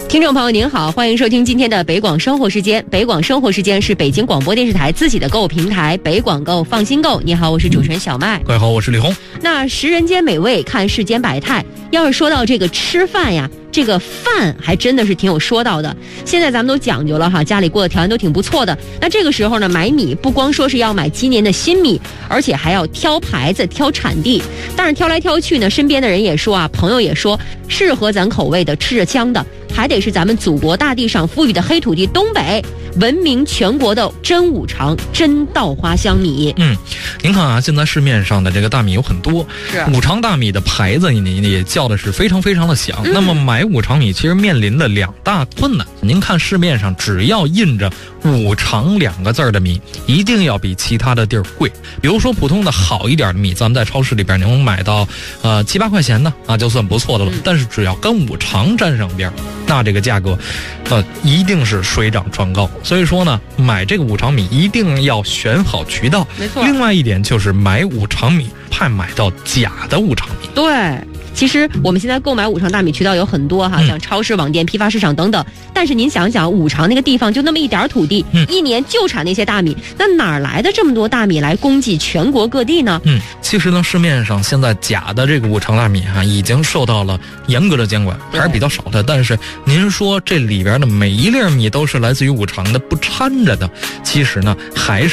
听众朋友您好，欢迎收听今天的北广生活时间。北广生活时间是北京广播电视台自己的购物平台北广购放心购。你好，我是主持人小麦。 各位好，我是李红。 那食人间美味，看世间百态。要是说到这个吃饭呀，这个饭还真的是挺有说道的。现在咱们都讲究了哈，家里过的条件都挺不错的。那这个时候呢，买米不光说是要买今年的新米，而且还要挑牌子、挑产地。但是挑来挑去呢，身边的人也说啊，朋友也说，适合咱口味的、吃着香的，还得是咱们祖国大地上富裕的黑土地东北，闻名全国的真五常真稻花香米。 您看啊，现在市面上的这个大米有很多，五常大米的牌子你也叫的是非常非常的响。那么买五常米其实面临的两大困难。您看市面上只要印着五常2个字的米，一定要比其他的地儿贵。比如说普通的好一点的米，咱们在超市里边能买到7-8块钱的啊，就算不错的了。但是只要跟五常沾上边，那这个价格一定是水涨船高。所以说呢，买这个五常米一定要选好渠道。 没错。 另外一点就是买五常米怕买到假的五常米。 对，其实我们现在购买五常大米渠道有很多哈，像超市、网店、批发市场等等。但是您想想，五常那个地方就那么一点土地，一年就产那些大米，那哪来的这么多大米来供给全国各地呢？ 其实呢，市面上现在假的这个五常大米已经受到了严格的监管，还是比较少的。但是您说这里边的每一粒米都是来自于五常的，不掺着的，其实呢还是